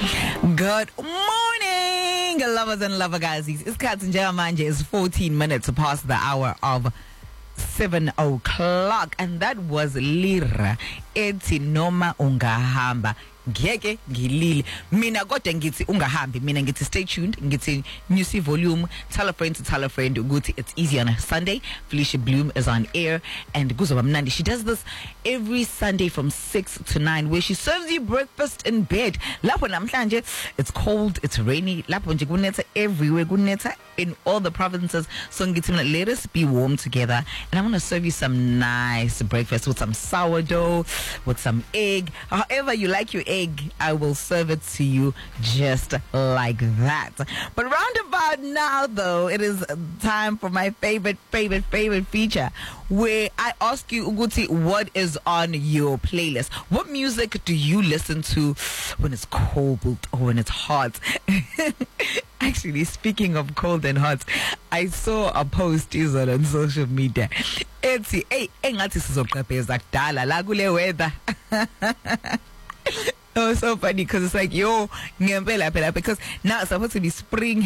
Good morning, lovers and lovergazis. Isikhathi njengamanje is 14 minutes past the hour of 7 o'clock, and that was Lira ethi noma ungahamba ngeke ngilile mina kodwa ngithi ungahambi mina ngithi stay tuned ngithi nyusi volume, tell a friend ukuthi it's easy on a Sunday. Felicia Bloom is on air and kuzoba mnandi. She does this every Sunday from 6 to 9 where she serves you breakfast in bed. Lapho namhlanje it's cold, it's rainy, lapho nje kunetha everywhere, kunetha in all the provinces. So ngithi mina, let us be warm together, and I'm going to serve you some nice breakfast with some sourdough, with some egg, however you like your egg. I will serve it to you just like that. But roundabout now, though, it is time for my favorite feature, where I ask you, Uguti, what is on your playlist? What music do you listen to when it's cold or when it's hot? Actually, speaking of cold and hot, I saw a post on social media. It's hey, engathi sizoqhebheza kudala la kule weather. Oh, so funny because it's like, yo, ngempela phela, because now it's supposed to be spring.